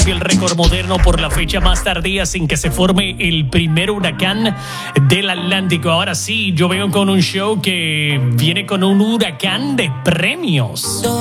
el récord moderno por la fecha más tardía sin que se forme el primer huracán del Atlántico. Ahora sí, yo vengo con un show que viene con un huracán de premios.